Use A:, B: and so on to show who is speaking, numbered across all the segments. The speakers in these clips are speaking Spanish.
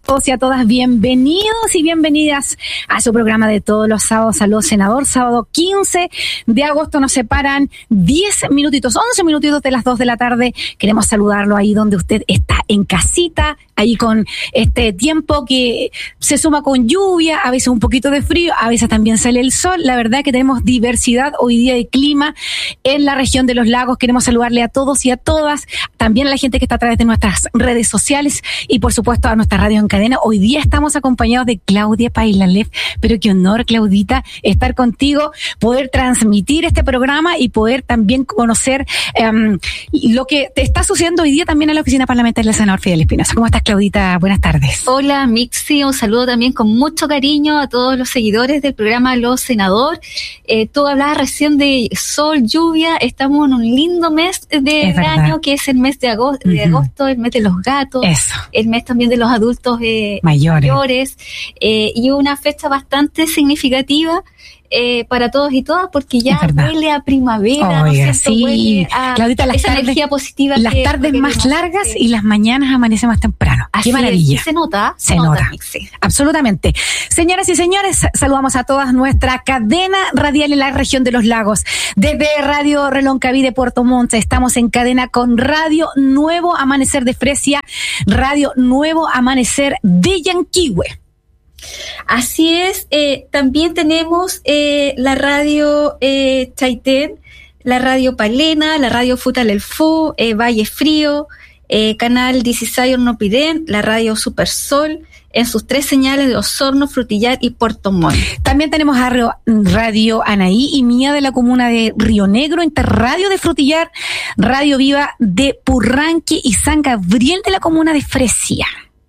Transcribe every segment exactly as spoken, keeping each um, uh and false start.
A: todos y a todas, bienvenidos y bienvenidas a su programa de todos los sábados, Aló Senador. Sábado quince de agosto, nos separan diez minutitos, once minutitos de las dos de la tarde. Queremos saludarlo ahí donde usted está, en casita, ahí con este tiempo que se suma con lluvia, a veces un poquito de frío, a veces también sale el sol. La verdad que tenemos diversidad hoy día de clima en la región de los lagos. Queremos saludarle a todos y a todas, también a la gente que está a través de nuestras redes sociales y por supuesto a nuestra radio en cadena. Hoy día estamos acompañados de Claudia Pailalef, pero qué honor, Claudita, estar contigo, poder transmitir este programa y poder también conocer um, lo que te está sucediendo hoy día también en la oficina parlamentaria del senador Fidel Espinosa. ¿Cómo estás, Claudita? Buenas tardes.
B: Hola, Mixi, un saludo también con mucho cariño a todos los seguidores del programa Aló Senador. Eh, tú hablabas recién de sol, lluvia, estamos en un lindo mes de año, que es el mes de agosto, de uh-huh. agosto, el mes de los gatos,
A: Eso.
B: el mes también de los adultos eh, mayores, mayores eh, y una fecha bastante significativa Eh, para todos y todas, porque ya huele a primavera.
A: Oiga,
B: ¿no
A: sí.
B: Huele a
A: Claudita, las
B: esa
A: tardes,
B: energía positiva.
A: las
B: que,
A: tardes
B: que
A: más largas
B: que...
A: y las mañanas amanece más temprano.
B: Así
A: ¡Qué maravilla!
B: Es, se nota.
A: Se, se nota. nota.
B: Sí.
A: Absolutamente. Señoras y señores, saludamos a todas nuestra cadena radial en la región de los lagos. Desde Radio Reloncaví de Puerto Montt, estamos en cadena con Radio Nuevo Amanecer de Fresia, Radio Nuevo Amanecer de Yanquihue.
B: Así es, eh, también tenemos eh, la radio eh, Chaitén, la radio Palena, la radio Futalelfú, eh, Valle Frío, eh, Canal dieciséis Hornopirén, la radio Supersol, en sus tres señales de Osorno, Frutillar y Puerto Montt.
A: También tenemos a Radio Anaí y Mía de la comuna de Río Negro, Interradio de Frutillar, Radio Viva de Purranque y San Gabriel de la comuna de Fresia.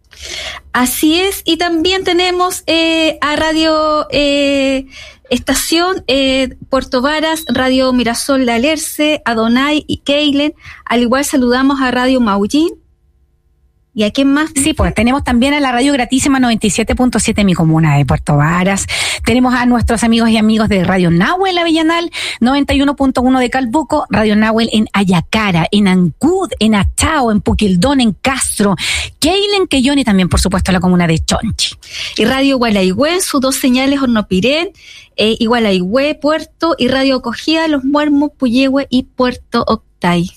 B: Así es, y también tenemos eh, a Radio eh, Estación eh, Puerto Varas, Radio Mirasol de Alerce, Adonai y Keilen. Al igual saludamos a Radio Maullín. ¿Y a quién más?
A: Sí, pues tenemos también a la radio gratísima noventa y siete punto siete en mi comuna de Puerto Varas. Tenemos a nuestros amigos y amigos de Radio Nahuel Avellanal, noventa y uno punto uno de Calbuco, Radio Nahuel en Ayacara, en Ancud, en Achao, en Puquildón, en Castro, Keilen, Quellón y también, por supuesto, la comuna de Chonchi.
B: Y Radio Gualaigüe en sus dos señales Hornopirén, eh, Igualaigüe, Puerto, y Radio Acogida, Los Muermos, Puyehue y Puerto Octay.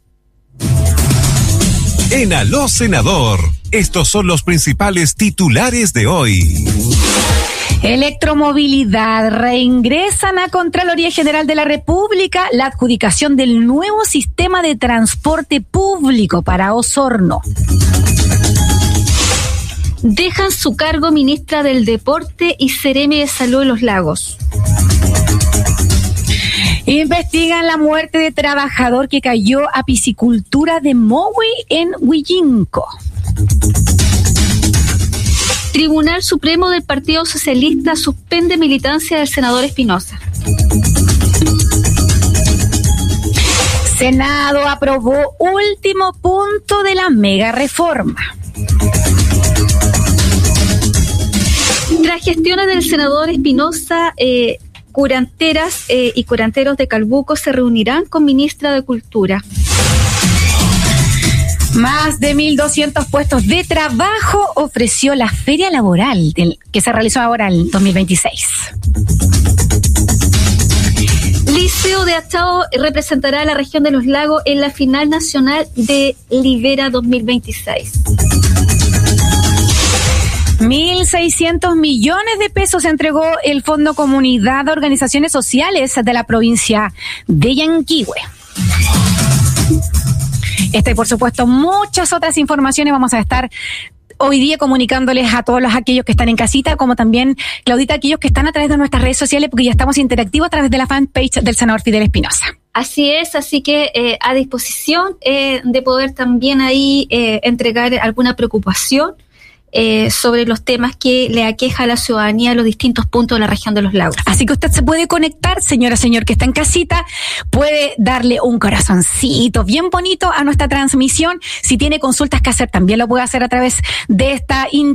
C: En Aló Senador, estos son los principales titulares de hoy.
A: Electromovilidad. Reingresan a Contraloría General de la República la adjudicación del nuevo sistema de transporte público para Osorno.
B: Dejan su cargo ministra del Deporte y Seremi de Salud en los Lagos.
A: Investigan la muerte de trabajador que cayó a piscicultura de Mowi en Huillinco.
B: Tribunal Supremo del Partido Socialista suspende militancia del senador Espinosa.
A: Senado aprobó último punto de la mega reforma.
B: Tras gestiones del senador Espinosa, eh, curanteras eh, y curanteros de Calbuco se reunirán con ministra de Cultura.
A: Más de mil doscientos puestos de trabajo ofreció la feria laboral del, que se realizó ahora en dos mil veintiséis.
B: Liceo de Achao representará a la región de los lagos en la final nacional de Libera dos mil veintiséis.
A: mil seiscientos millones de pesos entregó el Fondo Comunidad a organizaciones sociales de la provincia de Yanquihue. Esta y por supuesto muchas otras informaciones vamos a estar hoy día comunicándoles a todos los aquellos que están en casita, como también, Claudita, aquellos que están a través de nuestras redes sociales, porque ya estamos interactivos a través de la fanpage del senador Fidel Espinosa.
B: Así es, así que eh, a disposición eh, de poder también ahí eh, entregar alguna preocupación Eh, sobre los temas que le aqueja a la ciudadanía en los distintos puntos de la región de los lagos.
A: Así que usted se puede conectar, señora, señor, que está en casita, puede darle un corazoncito bien bonito a nuestra transmisión. Si tiene consultas que hacer, también lo puede hacer a través de esta interacción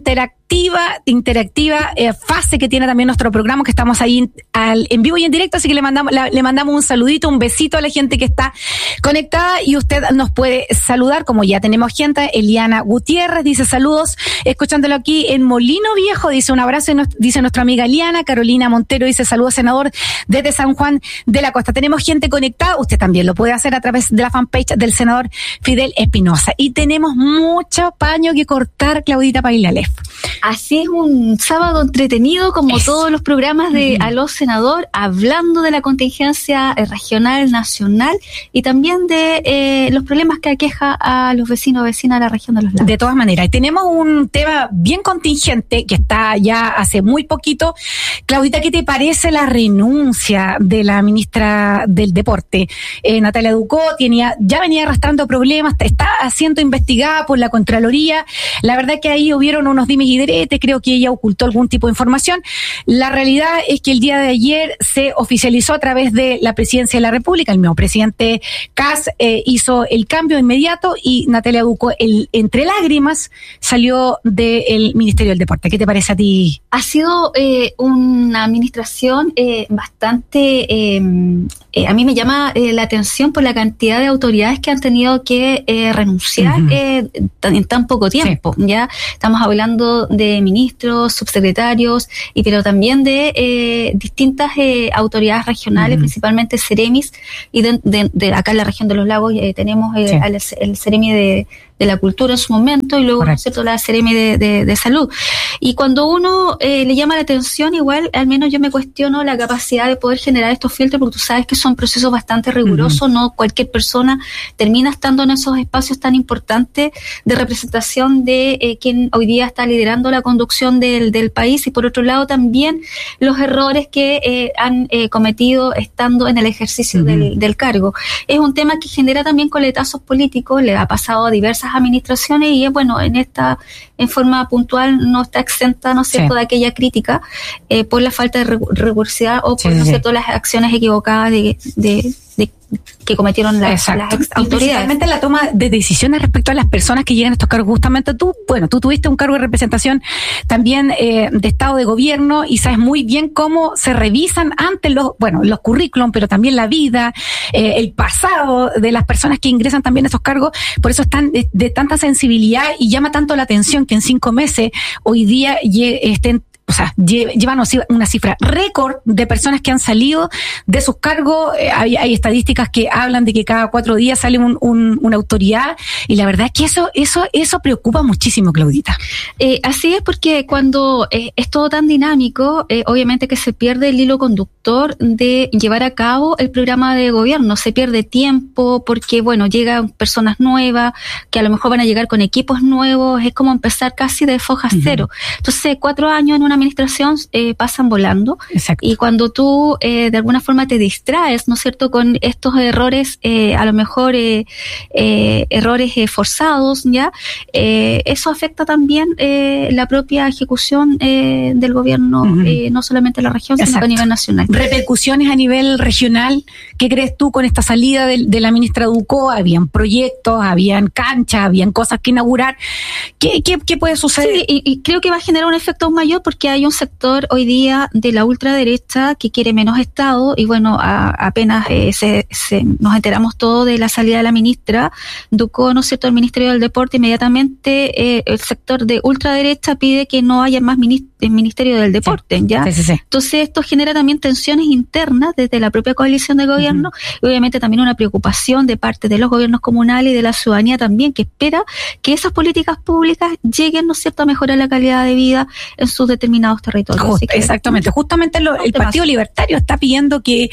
A: activa, interactiva eh, fase que tiene también nuestro programa, que estamos ahí al, en vivo y en directo, así que le mandamos, la, le mandamos un saludito, un besito a la gente que está conectada y usted nos puede saludar, como ya tenemos gente. Eliana Gutiérrez dice saludos, escuchándolo aquí en Molino Viejo, dice un abrazo, dice nuestra amiga Eliana. Carolina Montero dice saludos, senador, desde San Juan de la Costa. Tenemos gente conectada, usted también lo puede hacer a través de la fanpage del senador Fidel Espinosa. Y tenemos mucho paño que cortar, Claudita Paillalef.
B: Así es, un sábado entretenido, como es. Todos los programas de uh-huh. Aló Senador, hablando de la contingencia regional, nacional y también de eh, los problemas que aqueja a los vecinos y vecinas de la región de los lagos.
A: De todas maneras, tenemos un tema bien contingente que está ya hace muy poquito. Claudita, ¿qué te parece la renuncia de la ministra del Deporte? Eh, Natalia Ducó tenía, ya venía arrastrando problemas, está siendo investigada por la Contraloría. La verdad que ahí hubieron unos dimes y diretes, creo que ella ocultó algún tipo de información. La realidad es que el día de ayer se oficializó a través de la Presidencia de la República, el nuevo presidente Kast eh, hizo el cambio inmediato y Natalia Ducó, el, entre lágrimas, salió del Ministerio del Deporte. ¿Qué te parece a ti?
B: Ha sido eh, una administración eh, bastante... Eh, eh, a mí me llama eh, la atención por la cantidad de autoridades que han tenido que eh, renunciar uh-huh. eh, en tan poco tiempo. Sí. Ya estamos hablando de ministros, subsecretarios, y pero también de eh, distintas eh, autoridades regionales, uh-huh. principalmente Ceremis, y de, de, de acá en la región de los lagos eh, tenemos eh, sí. el, el Ceremi de de la cultura en su momento y luego, ¿no es cierto?, la Seremi de, de, de salud. Y cuando uno eh, le llama la atención, igual, al menos yo me cuestiono la capacidad de poder generar estos filtros, porque tú sabes que son procesos bastante rigurosos, uh-huh. no cualquier persona termina estando en esos espacios tan importantes de representación de eh, quien hoy día está liderando la conducción del, del país, y por otro lado también los errores que eh, han eh, cometido estando en el ejercicio uh-huh. del, del cargo. Es un tema que genera también coletazos políticos, le ha pasado a diversas administraciones y, bueno, en esta, en forma puntual, no está exenta, ¿no es cierto?, sí. de aquella crítica eh, por la falta de rigurosidad o por, sí, ¿no es cierto?, las acciones equivocadas de, de, de que cometieron las, las autoridades.
A: Principalmente la toma de decisiones respecto a las personas que llegan a estos cargos. Justamente tú, bueno, tú tuviste un cargo de representación también eh, de Estado de Gobierno y sabes muy bien cómo se revisan antes los, bueno, los currículum, pero también la vida, eh, el pasado de las personas que ingresan también a esos cargos. Por eso están de, de tanta sensibilidad y llama tanto la atención que en cinco meses hoy día estén, o sea, llevan una cifra récord de personas que han salido de sus cargos. Hay, hay estadísticas que hablan de que cada cuatro días sale un, un, una autoridad, y la verdad es que eso eso eso preocupa muchísimo, Claudita.
B: Eh, así es, porque cuando eh, es todo tan dinámico, eh, obviamente que se pierde el hilo conductor de llevar a cabo el programa de gobierno, se pierde tiempo porque, bueno, llegan personas nuevas que a lo mejor van a llegar con equipos nuevos, es como empezar casi de foja uh-huh. cero. Entonces, cuatro años en una administración eh, pasan volando. Exacto. Y cuando tú eh, de alguna forma te distraes, ¿no es cierto?, con estos errores, eh, a lo mejor eh, eh, errores eh, forzados, ya eh, eso afecta también eh, la propia ejecución eh, del gobierno, uh-huh. eh, no solamente en la región, Exacto. sino a nivel nacional.
A: Repercusiones a nivel regional, ¿qué crees tú con esta salida de, de la ministra Ducó? Habían proyectos, habían canchas, habían cosas que inaugurar. ¿Qué, qué, qué puede suceder?
B: Sí, y, y creo que va a generar un efecto aún mayor, porque hay un sector hoy día de la ultraderecha que quiere menos Estado, y bueno, a, apenas eh, se, se, nos enteramos todo de la salida de la ministra Ducó, ¿no es cierto?, el Ministerio del Deporte, inmediatamente eh, el sector de ultraderecha pide que no haya más ministro el Ministerio del Deporte, sí, ¿ya? Sí, sí, sí. Entonces esto genera también tensiones internas desde la propia coalición de gobierno, uh-huh. y obviamente también una preocupación de parte de los gobiernos comunales y de la ciudadanía también, que espera que esas políticas públicas lleguen, ¿no es cierto?, a mejorar la calidad de vida en sus determinados territorios.
A: Just, que, exactamente, justamente lo, el Partido Libertario está pidiendo que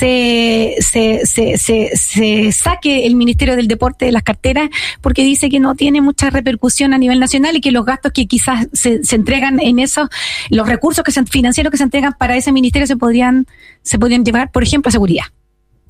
A: se, se, se, se, se saque el Ministerio del Deporte de las carteras, porque dice que no tiene mucha repercusión a nivel nacional y que los gastos que quizás se, se entregan en esos, los recursos que se, financieros que se entregan para ese ministerio se podrían, se podrían llevar, por ejemplo, a seguridad.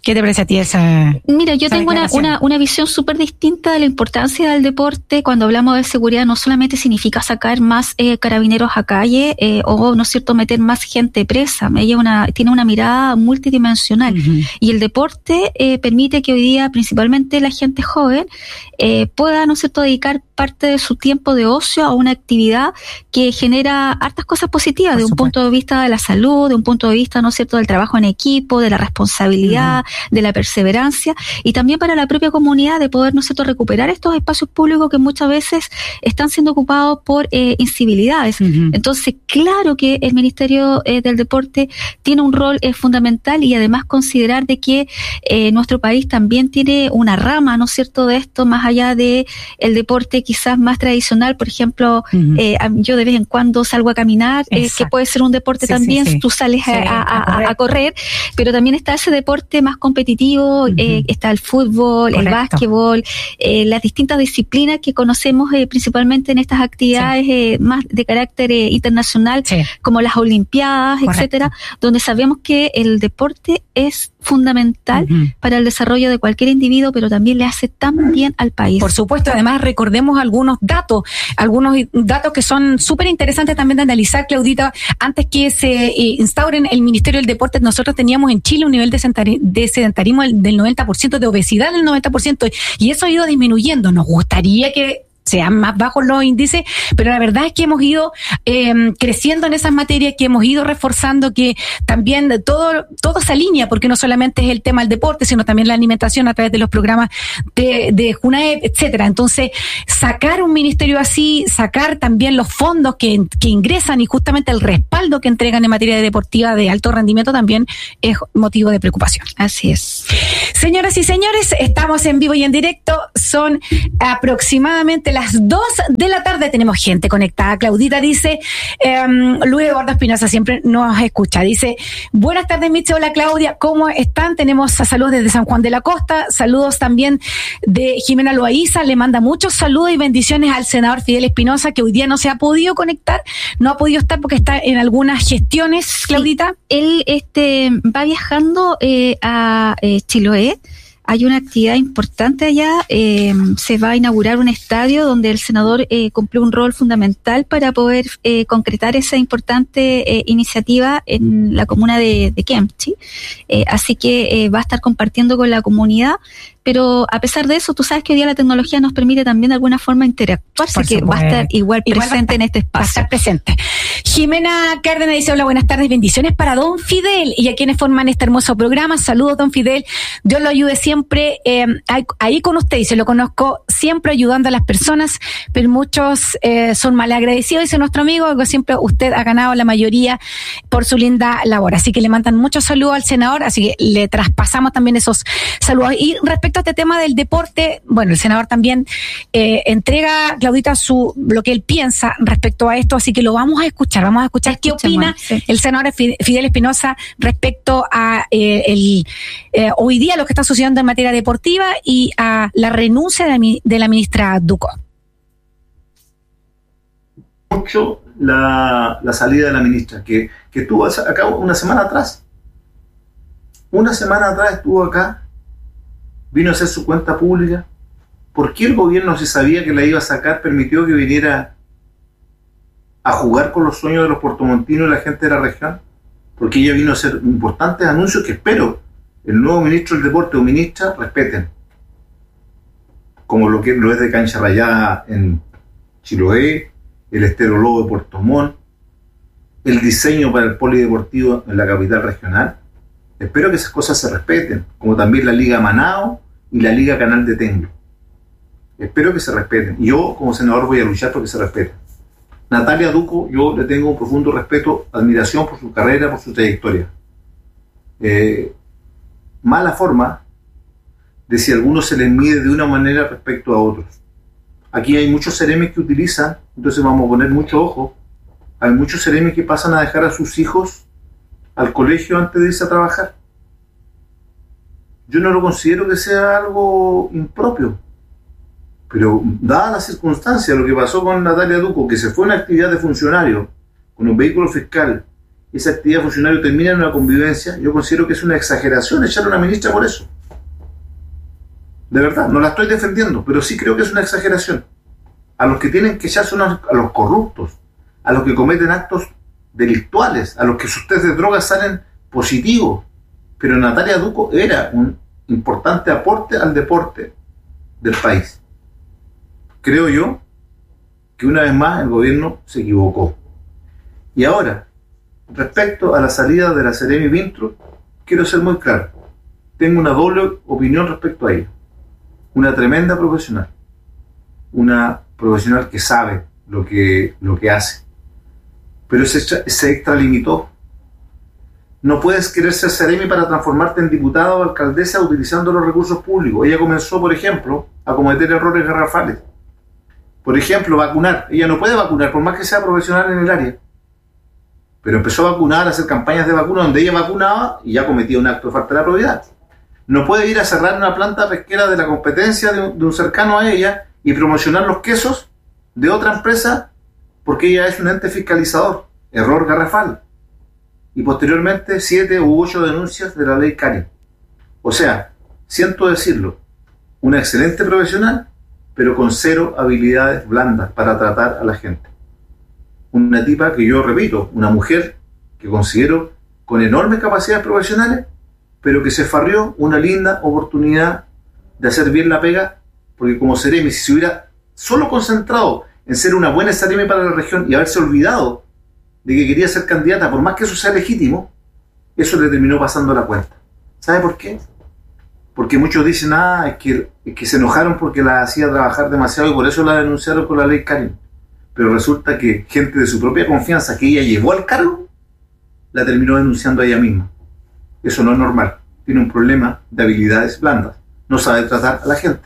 A: ¿Qué te parece a ti esa?
B: Mira, yo tengo una, una, una visión súper distinta de la importancia del deporte. Cuando hablamos de seguridad, no solamente significa sacar más eh, carabineros a calle eh, o, ¿no es cierto?, meter más gente presa. Ella una, tiene una mirada multidimensional. Uh-huh. Y el deporte eh, permite que hoy día, principalmente la gente joven, eh, pueda, ¿no es cierto?, dedicar parte de su tiempo de ocio a una actividad que genera hartas cosas positivas, de un punto de vista de la salud, de un punto de vista, ¿no es cierto?, del trabajo en equipo, de la responsabilidad, uh-huh. de la perseverancia, y también para la propia comunidad de poder, ¿no es cierto?, recuperar estos espacios públicos que muchas veces están siendo ocupados por eh, incivilidades. Uh-huh. Entonces, claro que el Ministerio eh, del Deporte tiene un rol eh, fundamental, y además considerar de que eh, nuestro país también tiene una rama, ¿no es cierto?, de esto, más allá de el deporte quizás más tradicional. Por ejemplo, uh-huh. eh, yo de vez en cuando salgo a caminar, eh, que puede ser un deporte sí, también, sí, sí. tú sales sí, a, a, a, correr. a correr, pero también está ese deporte más competitivo, uh-huh. eh, está el fútbol, Correcto. el básquetbol, eh, las distintas disciplinas que conocemos eh, principalmente en estas actividades sí. eh, más de carácter eh, internacional, sí. como las Olimpiadas, Correcto. etcétera, donde sabemos que el deporte es fundamental uh-huh. para el desarrollo de cualquier individuo, pero también le hace tan bien al país.
A: Por supuesto, además recordemos algunos datos, algunos datos que son súper interesantes también de analizar, Claudita. Antes que se eh, instauren el Ministerio del Deporte, nosotros teníamos en Chile un nivel de, sentari- de sedentarismo del noventa por ciento, de obesidad del noventa por ciento, y eso ha ido disminuyendo. Nos gustaría que sean más bajos los índices, pero la verdad es que hemos ido eh, creciendo en esas materias, que hemos ido reforzando, que también todo todo se alinea, porque no solamente es el tema del deporte, sino también la alimentación a través de los programas de, de Junaep, etcétera. Entonces, sacar un ministerio así, sacar también los fondos que, que ingresan y justamente el respaldo que entregan en materia de deportiva de alto rendimiento también es motivo de preocupación.
B: Así es.
A: Señoras y señores, estamos en vivo y en directo, son aproximadamente las dos de la tarde, tenemos gente conectada. Claudita dice, eh, Luis Eduardo Espinosa siempre nos escucha, dice, buenas tardes Miche, hola Claudia, ¿cómo están? Tenemos saludos desde San Juan de la Costa, saludos también de Jimena Loaiza, le manda muchos saludos y bendiciones al senador Fidel Espinosa, que hoy día no se ha podido conectar, no ha podido estar porque está en algunas gestiones, Claudita.
B: Sí, él este, va viajando eh, a eh, Chiloé. Hay una actividad importante allá, eh, se va a inaugurar un estadio donde el senador eh, cumplió un rol fundamental para poder eh, concretar esa importante eh, iniciativa en la comuna de, de Kempchi. Eh, así que eh, va a estar compartiendo con la comunidad, pero a pesar de eso, tú sabes que hoy día la tecnología nos permite también de alguna forma interactuar, así que va a estar igual, igual presente estar, en este espacio.
A: Va a estar presente. Jimena Cárdenas dice, hola, buenas tardes, bendiciones para don Fidel y a quienes forman este hermoso programa. Saludos, don Fidel. Dios lo ayude siempre eh, ahí con usted, y se lo conozco siempre ayudando a las personas, pero muchos eh, son malagradecidos, dice nuestro amigo, que siempre usted ha ganado la mayoría por su linda labor. Así que le mandan muchos saludos al senador, así que le traspasamos también esos saludos. Y respecto a este tema del deporte, bueno, el senador también eh, entrega, Claudita, su lo que él piensa respecto a esto, así que lo vamos a escuchar, vamos a escuchar qué opina sí. el senador Fidel Espinosa respecto a eh, el eh, hoy día lo que está sucediendo en materia deportiva y a la renuncia de la, de la ministra Ducó.
D: Mucho la, la salida de la ministra, que, que estuvo acá una semana atrás. Una semana atrás estuvo acá, vino a hacer su cuenta pública. ¿Por qué el gobierno, si sabía que la iba a sacar, permitió que viniera a jugar con los sueños de los puertomontinos y la gente de la región? Porque ella vino a hacer importantes anuncios que espero el nuevo ministro del Deporte o ministra respeten, como lo que lo es de Cancha Rayada en Chiloé, el Estero Lobo de Puerto Montt, el diseño para el polideportivo en la capital regional. Espero que esas cosas se respeten, como también la Liga Manao y la Liga Canal de Tenglo. Espero que se respeten. Y yo, como senador, voy a luchar porque se respeten. Natalia Ducó, yo le tengo un profundo respeto, admiración por su carrera, por su trayectoria. Eh, mala forma de si a algunos se les mide de una manera respecto a otros. Aquí hay muchos seremes que utilizan, entonces vamos a poner mucho ojo. Hay muchos seremes que pasan a dejar a sus hijos al colegio antes de irse a trabajar. Yo no lo considero que sea algo impropio, pero dada la circunstancia, lo que pasó con Natalia Ducó, que se fue a una actividad de funcionario con un vehículo fiscal esa actividad de funcionario termina en una convivencia, yo considero que es una exageración echar a una ministra por eso. De verdad, no la estoy defendiendo, pero sí creo que es una exageración. A los que tienen que echarse unos, a los corruptos, a los que cometen actos delictuales, a los que sus test de drogas salen positivos. Pero Natalia Ducco era un importante aporte al deporte del país. Creo yo que una vez más el gobierno se equivocó. Y ahora, respecto a la salida de la Seremi Vintro, quiero ser muy claro. Tengo una doble opinión respecto a ella. Una tremenda profesional. Una profesional que sabe lo que, lo que hace. Pero se, se extralimitó. No puedes querer ser Seremi para transformarte en diputada o alcaldesa utilizando los recursos públicos. Ella comenzó, por ejemplo, a cometer errores garrafales. Por ejemplo, vacunar. Ella no puede vacunar, por más que sea profesional en el área. Pero empezó a vacunar, a hacer campañas de vacuna donde ella vacunaba y ya cometía un acto de falta de la probidad. No puede ir a cerrar una planta pesquera de la competencia de un, de un cercano a ella y promocionar los quesos de otra empresa porque ella es un ente fiscalizador. Error garrafal. Y posteriormente siete u ocho denuncias de la ley Karin. O sea, siento decirlo, una excelente profesional, pero con cero habilidades blandas para tratar a la gente. Una tipa que yo repito, una mujer que considero con enormes capacidades profesionales, pero que se farrió una linda oportunidad de hacer bien la pega, porque como Seremi, si se hubiera solo concentrado en ser una buena Seremi para la región y haberse olvidado de que quería ser candidata, por más que eso sea legítimo, eso le terminó pasando la cuenta. ¿Sabe por qué? Porque muchos dicen, ah, es que, es que se enojaron porque la hacía trabajar demasiado y por eso la denunciaron con la ley Karin. Pero resulta que gente de su propia confianza que ella llevó al cargo, la terminó denunciando a ella misma. Eso no es normal. Tiene un problema de habilidades blandas. No sabe tratar a la gente.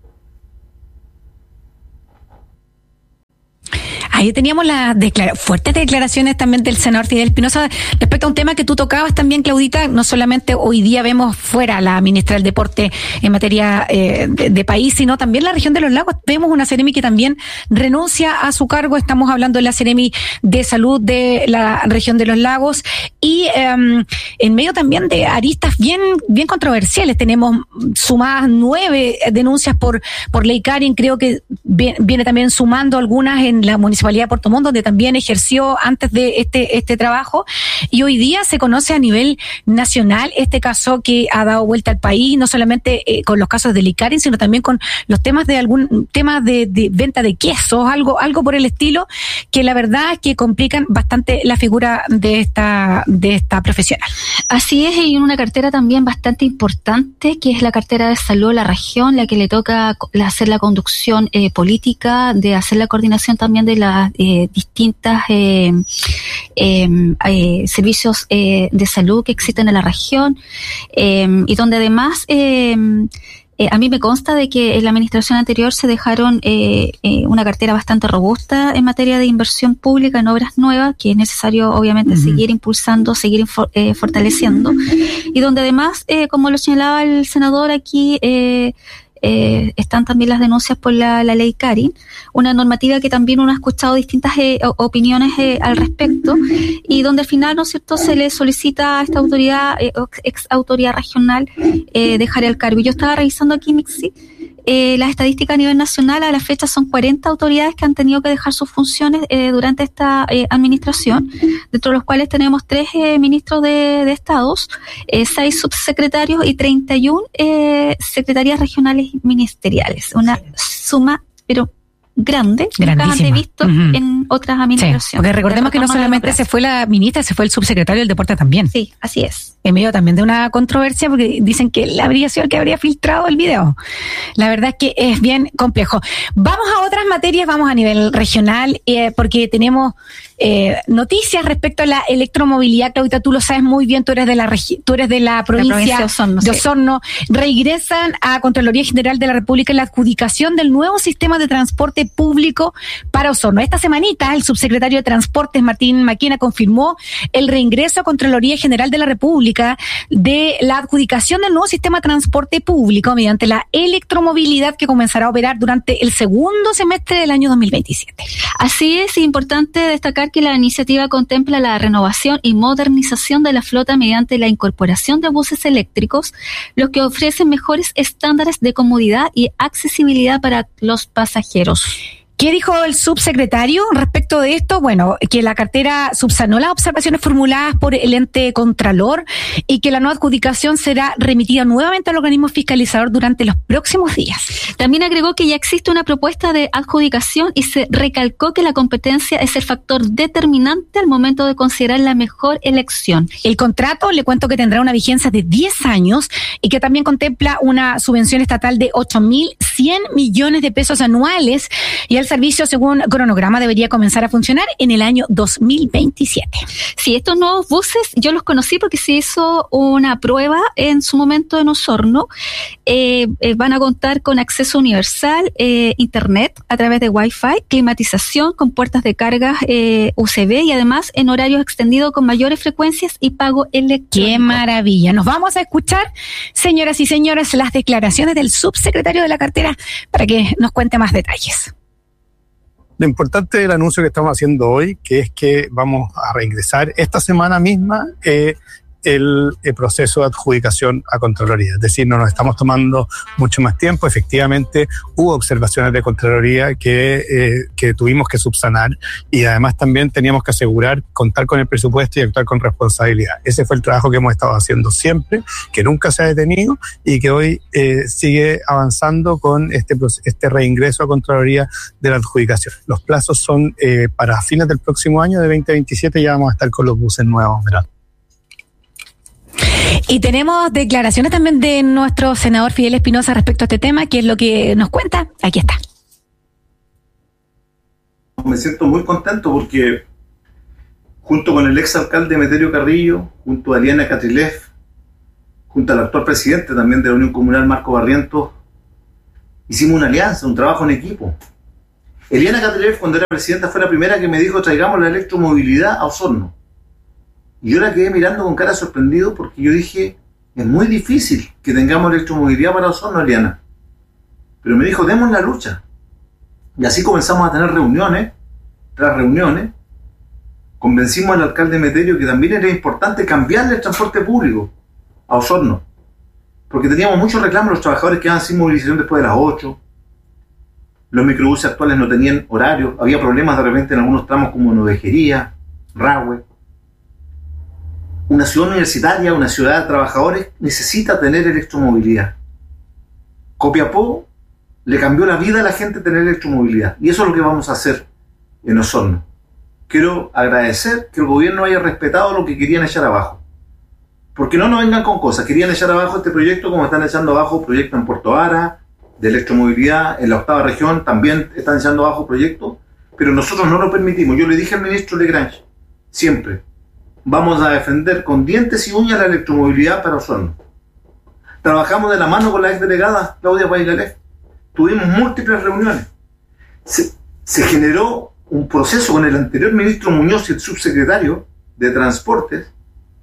A: Ahí teníamos las declara- fuertes declaraciones también del senador Fidel Espinosa respecto a un tema que tú tocabas también, Claudita. No solamente hoy día vemos fuera a la ministra del Deporte en materia eh, de, de país, sino también la región de los lagos. Vemos una Seremi que también renuncia a su cargo. Estamos hablando de la Seremi de Salud de la región de los lagos y eh, en medio también de aristas bien bien controversiales. Tenemos sumadas nueve denuncias por por ley Karin. Creo que viene, viene también sumando algunas en la municipalidad de Puerto Montt, donde también ejerció antes de este este trabajo, y hoy día se conoce a nivel nacional este caso que ha dado vuelta al país, no solamente eh, con los casos de ley Karin, sino también con los temas de algún tema de, de venta de quesos, algo algo por el estilo, que la verdad es que complican bastante la figura de esta de esta profesional.
B: Así es, y una cartera también bastante importante, que es la cartera de salud de la región, la que le toca hacer la conducción eh, política, de hacer la coordinación también de las eh, distintas eh, eh, eh, servicios eh, de salud que existen en la región, eh, y donde además eh, eh, a mí me consta de que en la administración anterior se dejaron eh, eh, una cartera bastante robusta en materia de inversión pública en obras nuevas, que es necesario obviamente uh-huh. seguir impulsando, seguir infor- eh, fortaleciendo, y donde además, eh, como lo señalaba el senador aquí, eh, Eh, están también las denuncias por la, la ley Karin, una normativa que también uno ha escuchado distintas eh, opiniones eh, al respecto, y donde al final, ¿no es cierto?, se le solicita a esta autoridad, eh, ex autoridad regional, eh, dejar el cargo. Y yo estaba revisando aquí, Mixi, eh, las estadísticas a nivel nacional. A la fecha son cuarenta autoridades que han tenido que dejar sus funciones eh, durante esta eh, administración, dentro de los cuales tenemos tres eh, ministros de, de estados, eh, seis subsecretarios y treinta y uno eh, secretarías regionales ministeriales. Una suma, pero grande, nunca antes visto uh-huh. en otras administraciones.
A: Sí, porque recordemos que no solamente se fue la ministra, se fue el subsecretario del deporte también.
B: Sí, así es.
A: En medio también de una controversia, porque dicen que él habría sido el que habría filtrado el video. La verdad es que es bien complejo. Vamos a otras materias, vamos a nivel regional, eh, porque tenemos eh, noticias respecto a la electromovilidad. Claudita, tú lo sabes muy bien, tú eres de la regi- tú eres de la provincia, la provincia de Osorno. De Osorno. Sí. Reingresan a Contraloría General de la República la adjudicación del nuevo sistema de transporte público para Osorno. Esta semanita, el subsecretario de Transportes, Martín Maquina, confirmó el reingreso a Contraloría General de la República de la adjudicación del nuevo sistema de transporte público mediante la electromovilidad, que comenzará a operar durante el segundo semestre del año dos mil veintisiete.
B: Así es, importante destacar que la iniciativa contempla la renovación y modernización de la flota mediante la incorporación de buses eléctricos, los que ofrecen mejores estándares de comodidad y accesibilidad para los pasajeros.
A: ¿Qué dijo el subsecretario respecto de esto? Bueno, que la cartera subsanó las observaciones formuladas por el ente Contralor y que la nueva adjudicación será remitida nuevamente al organismo fiscalizador durante los próximos días.
B: También agregó que ya existe una propuesta de adjudicación y se recalcó que la competencia es el factor determinante al momento de considerar la mejor elección.
A: El contrato, le cuento que tendrá una vigencia de diez años y que también contempla una subvención estatal de ocho mil cien millones de pesos anuales, y el servicio, según cronograma, debería comenzar a funcionar en el año dos mil veintisiete.
B: Sí, estos nuevos buses yo los conocí porque se hizo una prueba en su momento en Osorno. Eh, eh, van a contar con acceso universal, eh, internet a través de Wi-Fi, climatización con puertas de carga eh, U S B y además en horarios extendidos con mayores frecuencias y pago electrónico.
A: ¡Qué maravilla! Nos vamos a escuchar, señoras y señores, las declaraciones del subsecretario de la cartera para que nos cuente más detalles.
E: Lo importante del anuncio que estamos haciendo hoy, que es que vamos a reingresar esta semana misma eh, el, el proceso de adjudicación a Contraloría. Es decir, no nos estamos tomando mucho más tiempo. Efectivamente, hubo observaciones de Contraloría que, eh, que tuvimos que subsanar, y además también teníamos que asegurar contar con el presupuesto y actuar con responsabilidad. Ese fue el trabajo que hemos estado haciendo siempre, que nunca se ha detenido y que hoy eh, sigue avanzando con este, este reingreso a Contraloría de la adjudicación. Los plazos son eh, para fines del próximo año, de veinte veintisiete, ya vamos a estar con los buses nuevos, ¿verdad?
A: Y tenemos declaraciones también de nuestro senador Fidel Espinosa respecto a este tema, que es lo que nos cuenta. Aquí está.
D: Me siento muy contento porque junto con el exalcalde Meterio Carrillo, junto a Eliana Catrilef, junto al actual presidente también de la Unión Comunal, Marco Barrientos, hicimos una alianza, un trabajo en equipo. Eliana Catrilef, cuando era presidenta, fue la primera que me dijo: traigamos la electromovilidad a Osorno. Y yo la quedé mirando con cara sorprendido porque yo dije, es muy difícil que tengamos electromovilidad para Osorno, Eliana. Pero me dijo, demos la lucha. Y así comenzamos a tener reuniones, tras reuniones. Convencimos al alcalde Meterio que también era importante cambiarle el transporte público a Osorno. Porque teníamos muchos reclamos, los trabajadores quedaban sin movilización después de las ocho. Los microbuses actuales no tenían horario. Había problemas de repente en algunos tramos como Novejería, Rahue. Una ciudad universitaria, una ciudad de trabajadores, necesita tener electromovilidad. Copiapó le cambió la vida a la gente tener electromovilidad. Y eso es lo que vamos a hacer en Osorno. Quiero agradecer que el gobierno haya respetado lo que querían echar abajo. Porque no nos vengan con cosas. Querían echar abajo este proyecto como están echando abajo proyectos en Puerto Ara, de electromovilidad, en la octava región también están echando abajo proyectos. Pero nosotros no lo permitimos. Yo le dije al ministro Legrange, siempre, vamos a defender con dientes y uñas la electromovilidad para Osorno. Trabajamos de la mano con la exdelegada Claudia Pailalef. Tuvimos múltiples reuniones. Se, se generó un proceso con el anterior ministro Muñoz y el subsecretario de Transportes,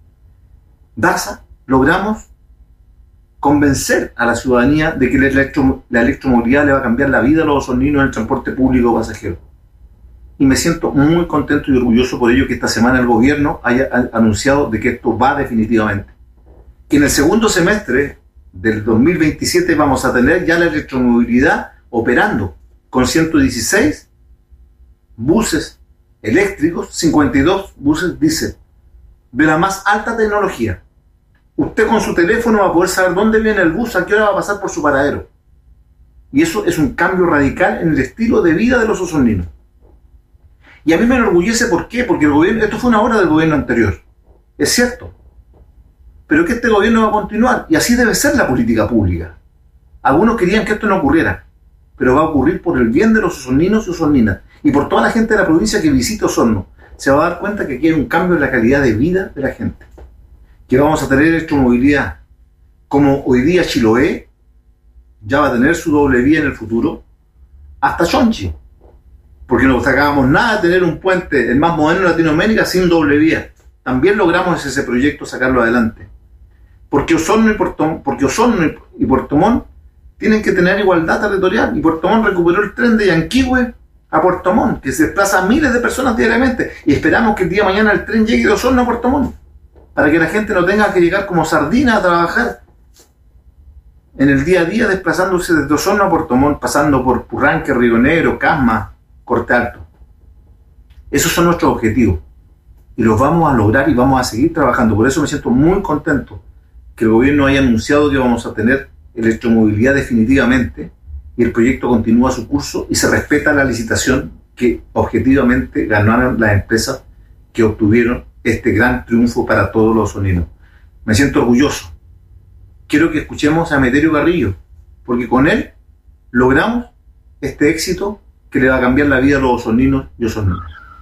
D: Daza. Logramos convencer a la ciudadanía de que la, electro, la electromovilidad le va a cambiar la vida a los osorninos en el transporte público pasajero. Y me siento muy contento y orgulloso por ello que esta semana el gobierno haya anunciado de que esto va definitivamente. Que en el segundo semestre del dos mil veintisiete vamos a tener ya la electromovilidad operando con ciento dieciséis buses eléctricos, cincuenta y dos buses diésel, de la más alta tecnología. Usted con su teléfono va a poder saber dónde viene el bus, a qué hora va a pasar por su paradero. Y eso es un cambio radical en el estilo de vida de los osorninos. Y a mí me enorgullece, ¿por qué? Porque el gobierno, esto fue una obra del gobierno anterior, es cierto, pero que este gobierno va a continuar, y así debe ser la política pública. Algunos querían que esto no ocurriera, pero va a ocurrir por el bien de los osorninos y osorninas, y por toda la gente de la provincia que visite Osorno. Se va a dar cuenta que aquí hay un cambio en la calidad de vida de la gente, que vamos a tener electromovilidad, como hoy día Chiloé ya va a tener su doble vía en el futuro, hasta Chonchi. Porque no sacábamos nada de tener un puente, el más moderno de Latinoamérica, sin doble vía. También logramos ese proyecto sacarlo adelante. Porque Osorno y Puerto, porque Osorno y Puerto Montt tienen que tener igualdad territorial. Y Puerto Montt recuperó el tren de Yanquihue a Puerto Montt, que se desplazan miles de personas diariamente, y esperamos que el día de mañana el tren llegue de Osorno a Puerto Montt, para que la gente no tenga que llegar como sardina a trabajar en el día a día, desplazándose desde Osorno a Puerto Montt, pasando por Purranque, Río Negro, Casma, Corte Alto. Esos son nuestros objetivos, y los vamos a lograr y vamos a seguir trabajando. Por eso me siento muy contento que el gobierno haya anunciado que vamos a tener electromovilidad definitivamente, y el proyecto continúa su curso y se respeta la licitación que objetivamente ganaron las empresas que obtuvieron este gran triunfo para todos los osorninos. Me siento orgulloso. Quiero que escuchemos a Emeterio Carrillo, porque con él logramos este éxito que le va a cambiar la vida a los osorninos y osorninas.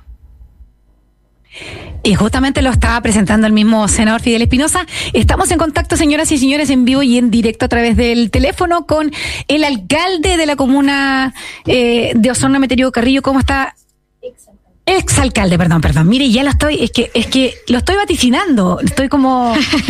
A: Y justamente lo estaba presentando el mismo senador Fidel Espinosa. Estamos en contacto, señoras y señores, en vivo y en directo a través del teléfono con el alcalde de la comuna eh, de Osorno, Emeterio Carrillo. ¿Cómo está? Exalcalde, perdón, perdón. Mire, ya lo estoy, es que, es que lo estoy vaticinando. Estoy como...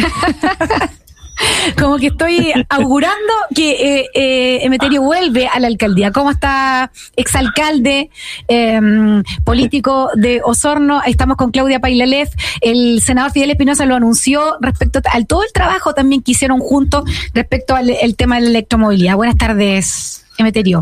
A: Como que estoy augurando que eh, eh, Emeterio vuelve a la alcaldía. ¿Cómo está, exalcalde, eh, político de Osorno? Estamos con Claudia Pailalef. El senador Fidel Espinosa lo anunció respecto a todo el trabajo también que hicieron juntos respecto al el tema de la electromovilidad. Buenas tardes, Emeterio.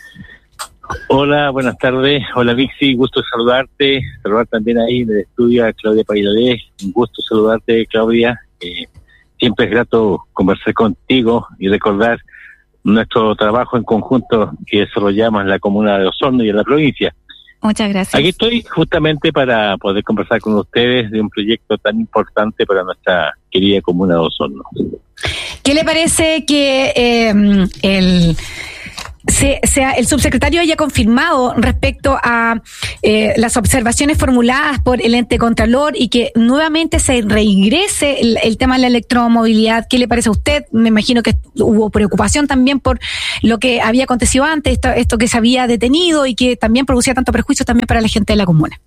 F: Hola, buenas tardes. Hola, Vixi, gusto saludarte. Saludar también ahí en el estudio a Claudia Pailalef. Un gusto saludarte, Claudia. Eh, Siempre es grato conversar contigo y recordar nuestro trabajo en conjunto que desarrollamos en la comuna de Osorno y en la provincia.
B: Muchas gracias.
F: Aquí estoy justamente para poder conversar con ustedes de un proyecto tan importante para nuestra querida comuna de Osorno.
A: ¿Qué le parece que eh, el... Se, sea, el subsecretario haya confirmado respecto a eh, las observaciones formuladas por el ente contralor y que nuevamente se reingrese el, el tema de la electromovilidad? ¿Qué le parece a usted? Me imagino que hubo preocupación también por lo que había acontecido antes, esto, esto que se había detenido y que también producía tanto perjuicio también para la gente de la comuna.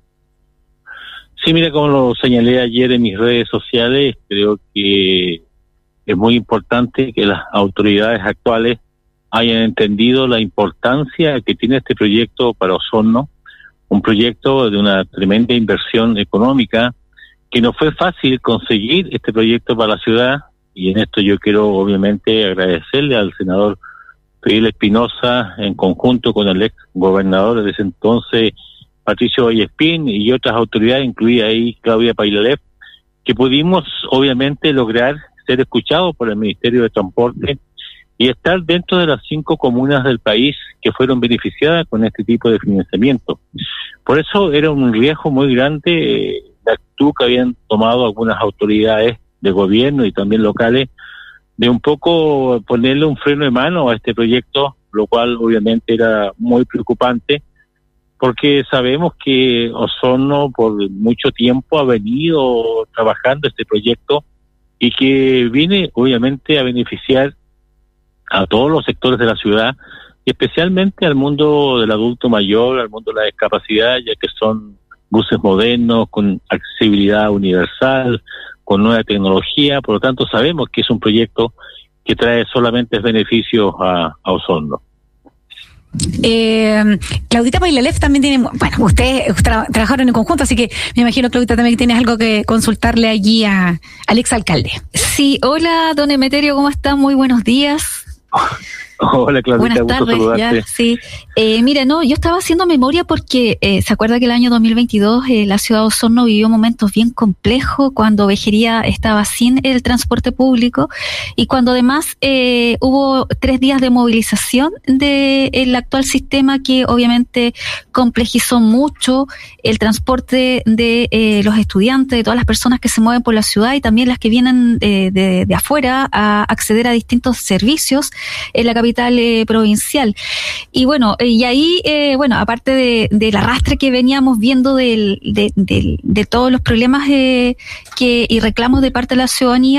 F: Sí, mira, como lo señalé ayer en mis redes sociales, creo que es muy importante que las autoridades actuales hayan entendido la importancia que tiene este proyecto para Osorno, un proyecto de una tremenda inversión económica, que no fue fácil conseguir este proyecto para la ciudad, y en esto yo quiero obviamente agradecerle al senador Fidel Espinosa, en conjunto con el ex gobernador de ese entonces, Patricio Vallespín, y otras autoridades, incluida ahí Claudia Pailalef, que pudimos obviamente lograr ser escuchados por el Ministerio de Transporte y estar dentro de las cinco comunas del país que fueron beneficiadas con este tipo de financiamiento. Por eso era un riesgo muy grande eh, la actitud que habían tomado algunas autoridades de gobierno y también locales de un poco ponerle un freno de mano a este proyecto, lo cual obviamente era muy preocupante, porque sabemos que Osorno por mucho tiempo ha venido trabajando este proyecto y que viene obviamente a beneficiar a todos los sectores de la ciudad, y especialmente al mundo del adulto mayor, al mundo de la discapacidad, ya que son buses modernos, con accesibilidad universal, con nueva tecnología. Por lo tanto, sabemos que es un proyecto que trae solamente beneficios a, a Osorno.
A: Eh, Claudita Pailalef también tiene, bueno, ustedes tra- trabajaron en conjunto, así que me imagino, Claudita, también que tienes algo que consultarle allí a, al exalcalde.
B: Sí, hola, don Emeterio, ¿cómo está? Muy buenos días.
F: Hola, Claudita,
B: buenas tardes,
F: gusto saludarte.
B: Ya, sí. Eh, mira, no, yo estaba haciendo memoria porque eh, se acuerda que el año dos mil veintidós eh, la ciudad de Osorno vivió momentos bien complejos cuando Vejería estaba sin el transporte público y cuando además eh, hubo tres días de movilización del actual sistema que obviamente complejizó mucho el transporte de eh, los estudiantes, de todas las personas que se mueven por la ciudad y también las que vienen eh, de, de afuera a acceder a distintos servicios en la capital eh, provincial. Y bueno, eh, y ahí, eh, bueno, aparte de, del arrastre que veníamos viendo del, de, de, de todos los problemas eh, que y reclamos de parte de la ciudadanía,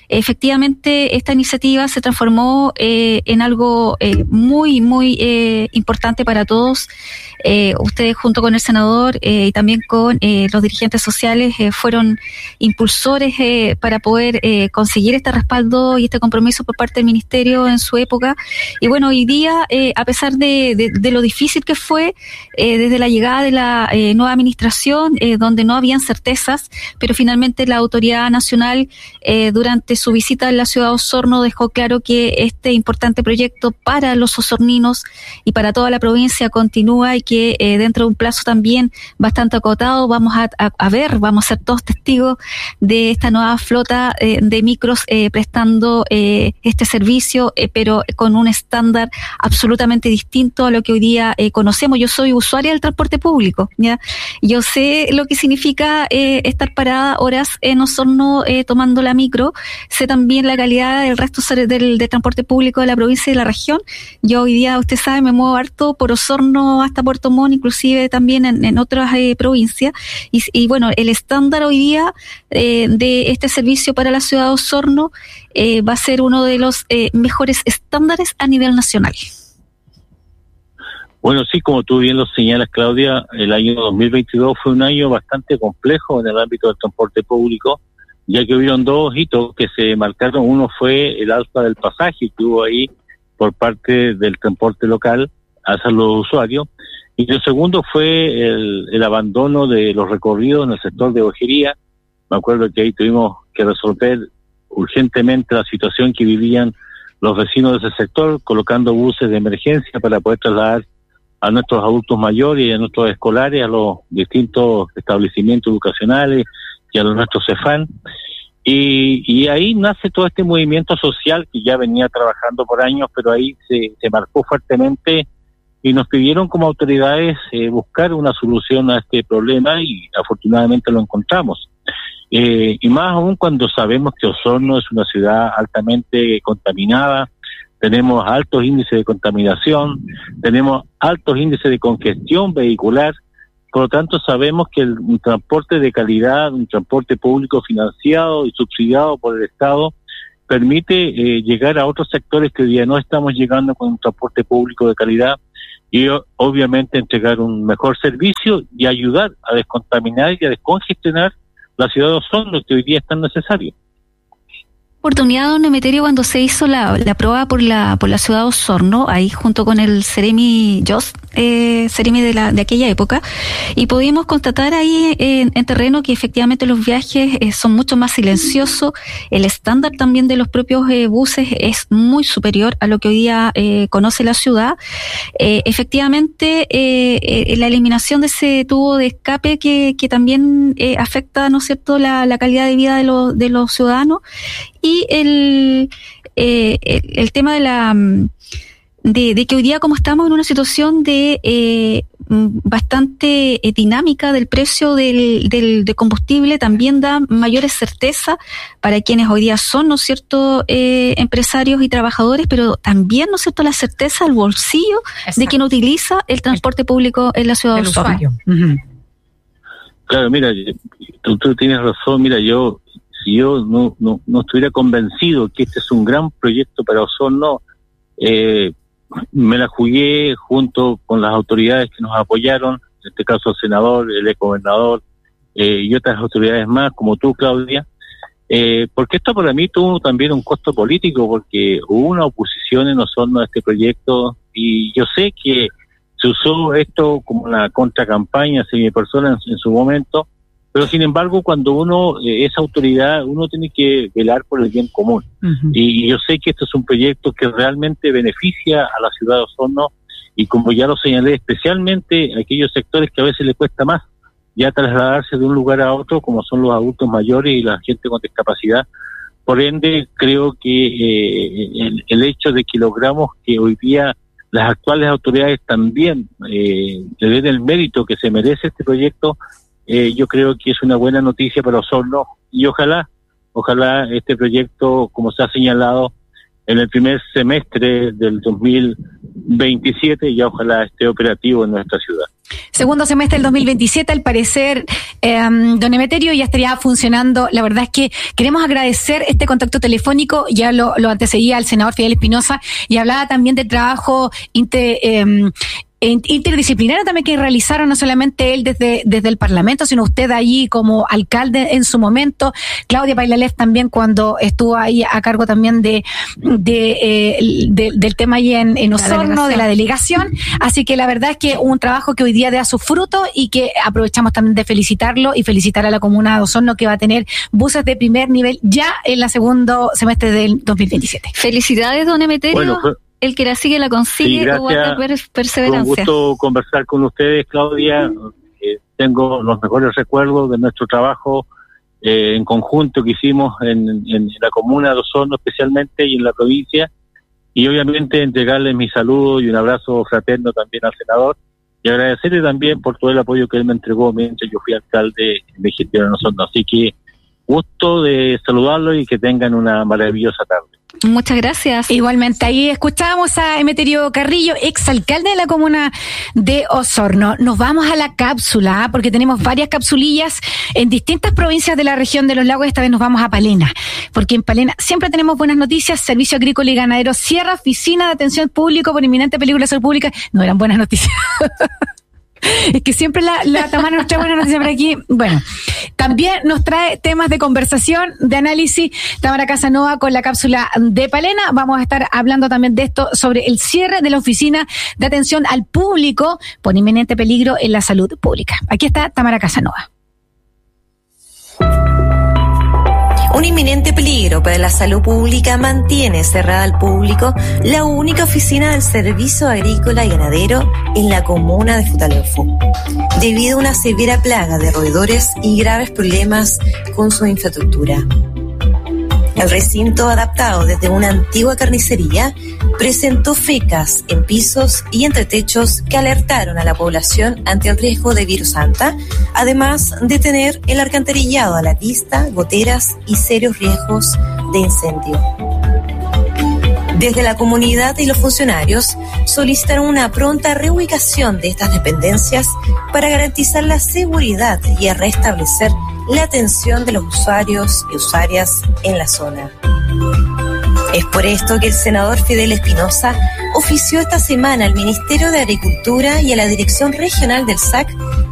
B: efectivamente esta iniciativa se transformó eh, en algo eh, muy, muy eh, importante para todos. Eh, ustedes junto con el senador eh, y también con eh, los dirigentes sociales eh, fueron impulsores eh, para poder eh, conseguir este respaldo y este compromiso por parte del ministerio en su época. Y bueno, hoy día, eh, a pesar de, de, de lo difícil que fue eh, desde la llegada de la eh, nueva administración, eh, donde no habían certezas, pero finalmente la autoridad nacional eh, durante su visita en la ciudad de Osorno dejó claro que este importante proyecto para los osorninos y para toda la provincia continúa y que eh, dentro de un plazo también bastante acotado vamos a, a, a ver, vamos a ser todos testigos de esta nueva flota eh, de micros eh, prestando eh, este servicio, eh, pero con un estándar absolutamente distinto a lo que hoy día eh, conocemos. Yo soy usuaria del transporte público, ¿ya? Yo sé lo que significa eh, estar parada horas en Osorno eh, tomando la micro, sé también la calidad del resto del, del transporte público de la provincia y de la región. Yo hoy día, usted sabe, me muevo harto por Osorno hasta Puerto Montt, inclusive también en, en otras eh, provincias, y, y bueno, el estándar hoy día eh, de este servicio para la ciudad de Osorno eh, va a ser uno de los eh, mejores estándares a nivel nacional.
F: Bueno, sí, como tú bien lo señalas, Claudia, el año dos mil veintidós fue un año bastante complejo en el ámbito del transporte público, ya que hubieron dos hitos que se marcaron. Uno fue el alza del pasaje que hubo ahí por parte del transporte local hacia los usuarios, y el segundo fue el, el abandono de los recorridos en el sector de Ojería. Me acuerdo que ahí tuvimos que resolver urgentemente la situación que vivían los vecinos de ese sector, colocando buses de emergencia para poder trasladar a nuestros adultos mayores y a nuestros escolares a los distintos establecimientos educacionales y a los nuestros CEFAN. Y, y ahí nace todo este movimiento social que ya venía trabajando por años, pero ahí se, se marcó fuertemente y nos pidieron como autoridades eh, buscar una solución a este problema, y afortunadamente lo encontramos. Eh, y más aún cuando sabemos que Osorno es una ciudad altamente contaminada, tenemos altos índices de contaminación, tenemos altos índices de congestión vehicular. Por lo tanto, sabemos que el, un transporte de calidad, un transporte público financiado y subsidiado por el Estado, permite eh, llegar a otros sectores que hoy día no estamos llegando con un transporte público de calidad, y obviamente entregar un mejor servicio y ayudar a descontaminar y a descongestionar la ciudad de Osorno, que hoy día es tan necesario.
B: Oportunidad, don Emeterio, cuando se hizo la, la prueba por la por la ciudad de Osorno, ahí junto con el Seremi Jost, eh, Seremi de la de aquella época, y pudimos constatar ahí en, en terreno que efectivamente los viajes eh, son mucho más silenciosos, el estándar también de los propios eh, buses es muy superior a lo que hoy día eh, conoce la ciudad. Eh, efectivamente, eh, eh, la eliminación de ese tubo de escape que, que también eh, afecta, ¿no es cierto?, la, la calidad de vida de los de los ciudadanos. Y el, eh, el el tema de la de, de que hoy día, como estamos en una situación de eh, bastante eh, dinámica del precio del, del de combustible, también da mayores certeza para quienes hoy día son, ¿no es cierto?, eh, empresarios y trabajadores, pero también, ¿no es cierto?, la certeza al bolsillo. Exacto. De quien utiliza el transporte público en la ciudad de Osorno. Uh-huh.
F: Claro, mira, tú, tú tienes razón. Mira, yo si yo no, no, no estuviera convencido que este es un gran proyecto para Osorno, eh, me la jugué junto con las autoridades que nos apoyaron, en este caso el senador, el exgobernador eh, y otras autoridades más, como tú, Claudia, eh, porque esto para mí tuvo también un costo político, porque hubo una oposición en Osorno a este proyecto, y yo sé que se usó esto como una contracampaña hacia mi persona en, en su momento. Pero sin embargo, cuando uno eh, es autoridad, uno tiene que velar por el bien común. Uh-huh. Y, y yo sé que esto es un proyecto que realmente beneficia a la ciudad de Osorno, y como ya lo señalé, especialmente a aquellos sectores que a veces le cuesta más ya trasladarse de un lugar a otro, como son los adultos mayores y la gente con discapacidad. Por ende, creo que eh, el, el hecho de que logramos que hoy día las actuales autoridades también eh, le den el mérito que se merece este proyecto, Eh, yo creo que es una buena noticia para Osorno, y ojalá, ojalá este proyecto, como se ha señalado, en el primer semestre del dos mil veintisiete ya ojalá esté operativo en nuestra ciudad.
A: segundo semestre del dos mil veintisiete, al parecer, eh, don Emeterio, ya estaría funcionando. La verdad es que queremos agradecer este contacto telefónico, ya lo, lo antecedía el senador Fidel Espinosa, y hablaba también del trabajo inter, eh, interdisciplinario también que realizaron, no solamente él desde, desde el Parlamento, sino usted allí como alcalde en su momento, Claudia Pailalef también cuando estuvo ahí a cargo también de, de, eh, de del tema allí en, en Osorno, de la delegación. Así que la verdad es que un trabajo que hoy día da su fruto y que aprovechamos también de felicitarlo y felicitar a la comuna de Osorno, que va a tener buses de primer nivel ya en la segundo semestre del dos mil veintisiete.
B: Felicidades, don Emeterio.
F: Bueno, fue...
B: El que la sigue la consigue,
F: sí,
B: o guarda perseverancia.
F: Fue un gusto conversar con ustedes, Claudia. Eh, tengo los mejores recuerdos de nuestro trabajo eh, en conjunto que hicimos en, en, en la comuna de Osorno especialmente y en la provincia. Y obviamente entregarle mi saludo y un abrazo fraterno también al senador y agradecerle también por todo el apoyo que él me entregó mientras yo fui alcalde de gestión en Osorno. Así que gusto de saludarlo y que tengan una maravillosa tarde.
B: Muchas gracias.
A: Igualmente, ahí escuchábamos a Emeterio Carrillo, exalcalde de la comuna de Osorno. Nos vamos a la cápsula, ¿eh? Porque tenemos varias capsulillas en distintas provincias de la región de los lagos. Esta vez nos vamos a Palena, porque en Palena siempre tenemos buenas noticias. Servicio Agrícola y Ganadero cierra oficina de atención público por inminente peligro de salud pública. No eran buenas noticias. Es que siempre la, la Tamara nos trae buenas noticias por aquí. Bueno, también nos trae temas de conversación, de análisis, Tamara Casanova con la cápsula de Palena. Vamos a estar hablando también de esto, sobre el cierre de la oficina de atención al público por inminente peligro en la salud pública. Aquí está Tamara Casanova.
G: Un inminente peligro para la salud pública mantiene cerrada al público la única oficina del Servicio Agrícola y Ganadero en la comuna de Futaleufú, debido a una severa plaga de roedores y graves problemas con su infraestructura. El recinto, adaptado desde una antigua carnicería, presentó fecas en pisos y entretechos que alertaron a la población ante el riesgo de virus Anta, además de tener el alcantarillado a la vista, goteras y serios riesgos de incendio. Desde la comunidad y los funcionarios solicitaron una pronta reubicación de estas dependencias para garantizar la seguridad y restablecer la atención de los usuarios y usuarias en la zona. Es por esto que el senador Fidel Espinosa ofició esta semana al Ministerio de Agricultura y a la Dirección Regional del S A C